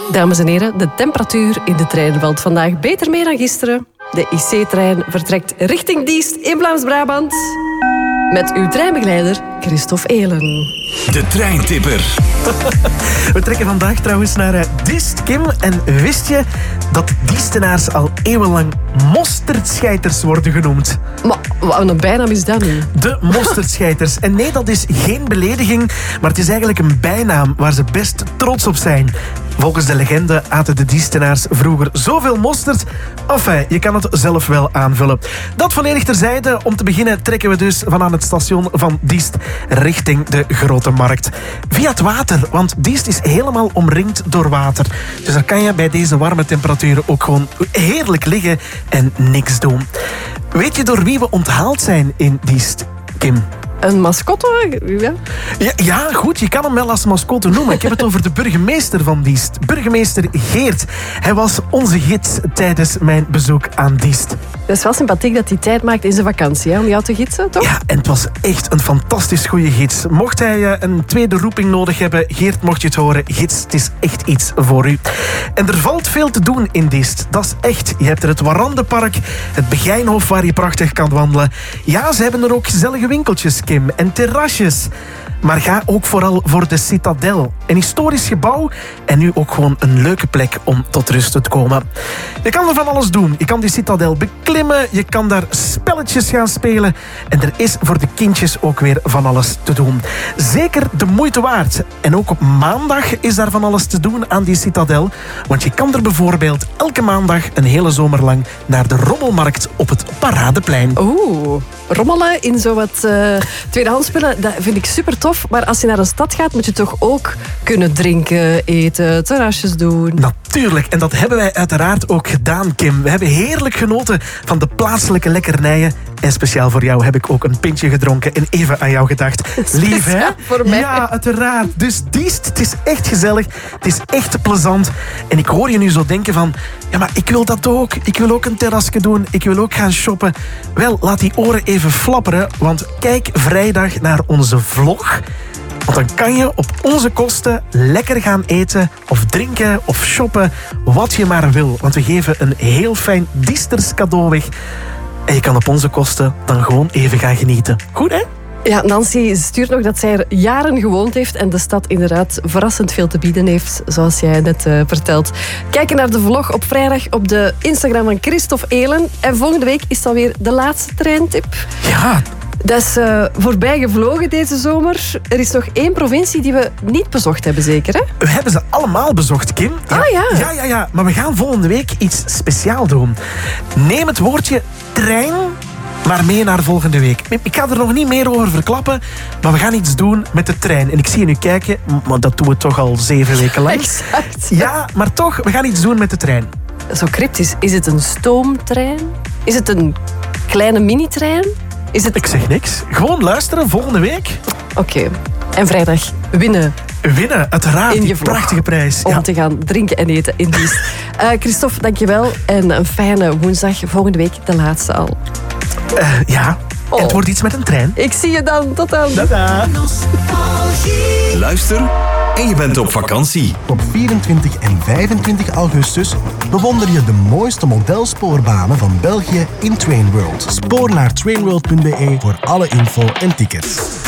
Dames en heren, de temperatuur in de trein valt vandaag beter mee dan gisteren. De IC-trein vertrekt richting Diest in Vlaams-Brabant. Met uw treinbegeleider Christophe Elen. De treintipper. We trekken vandaag trouwens naar Diest, Kim. En wist je dat Diestenaars al eeuwenlang mosterdscheiters worden genoemd? Maar wat een bijnaam is dat nu? De mosterdscheiters. En nee, dat is geen belediging, maar het is eigenlijk een bijnaam waar ze best trots op zijn. Volgens de legende aten de Diestenaars vroeger zoveel mosterd. Enfin, je kan het zelf wel aanvullen. Dat volledig terzijde. Om te beginnen trekken we dus van aan het station van Diest richting de Grote Markt. Via het water, want Diest is helemaal omringd door water. Dus daar kan je bij deze warme temperaturen ook gewoon heerlijk liggen en niks doen. Weet je door wie we onthaald zijn in Diest, Kim? Een mascotte? Ja. Ja, goed, je kan hem wel als mascotte noemen. Ik heb het over de burgemeester van Diest. Burgemeester Geert. Hij was onze gids tijdens mijn bezoek aan Diest. Het is wel sympathiek dat hij tijd maakt in zijn vakantie, hè, om jou te gidsen, toch? Ja, en het was echt een fantastisch goede gids. Mocht hij een tweede roeping nodig hebben, Geert, mocht je het horen, gids, het is echt iets voor u. En er valt veel te doen in Diest. Dat is echt. Je hebt er het Warandenpark, het Begijnhof waar je prachtig kan wandelen. Ja, ze hebben er ook gezellige winkeltjes, Kim, en terrasjes. Maar ga ook vooral voor de Citadel. Een historisch gebouw en nu ook gewoon een leuke plek om tot rust te komen. Je kan er van alles doen. Je kan die Citadel beklimmen, je kan daar spelletjes gaan spelen en er is voor de kindjes ook weer van alles te doen. Zeker de moeite waard. En ook op maandag is daar van alles te doen aan die Citadel, want je kan er bijvoorbeeld elke maandag een hele zomer lang naar de rommelmarkt op het Paradeplein. Oeh, rommelen in zo wat tweedehands spullen, dat vind ik super tof. Maar als je naar een stad gaat, moet je toch ook kunnen drinken, eten, terrasjes doen. Natuurlijk, en dat hebben wij uiteraard ook gedaan, Kim. We hebben heerlijk genoten van de plaatselijke lekkernijen. En speciaal voor jou heb ik ook een pintje gedronken en even aan jou gedacht. Lief, hè? Voor mij. Ja, uiteraard. Dus Diest, het is echt gezellig. Het is echt plezant. En ik hoor je nu zo denken van... Ja, maar ik wil dat ook. Ik wil ook een terrasje doen. Ik wil ook gaan shoppen. Wel, laat die oren even flapperen. Want kijk vrijdag naar onze vlog. Want dan kan je op onze kosten lekker gaan eten of drinken of shoppen. Wat je maar wil. Want we geven een heel fijn Diesters cadeau weg. En je kan op onze kosten dan gewoon even gaan genieten. Goed, hè? Ja, Nancy stuurt nog dat zij er jaren gewoond heeft en de stad inderdaad verrassend veel te bieden heeft, zoals jij net vertelt. Kijk naar de vlog op vrijdag op de Instagram van Christophe Elen. En volgende week is het alweer de laatste treintip. Ja. Dat is voorbij gevlogen deze zomer. Er is nog 1 provincie die we niet bezocht hebben, zeker, hè? We hebben ze allemaal bezocht, Kim. Ja. Ah, ja. Ja. Maar we gaan volgende week iets speciaal doen. Neem het woordje trein maar mee naar volgende week. Ik ga er nog niet meer over verklappen, maar we gaan iets doen met de trein. En ik zie je nu kijken, maar dat doen we toch al 7 weken lang. Exact. Ja, maar toch, we gaan iets doen met de trein. Zo cryptisch. Is het een stoomtrein? Is het een kleine minitrein? Is het... Ik zeg niks. Gewoon luisteren volgende week. Oké. En vrijdag winnen. Winnen, uiteraard. In je die vlog. Prachtige prijs. Om te gaan drinken en eten in Diest. Christophe, dankjewel. En een fijne woensdag. Volgende week de laatste al. Ja. Oh. En het wordt iets met een trein. Ik zie je dan. Tot dan. Tada. Luister en je bent op vakantie. Op 24 en 25 augustus bewonder je de mooiste modelsporbanen van België in Trainworld. Spoor naar trainworld.be voor alle info en tickets.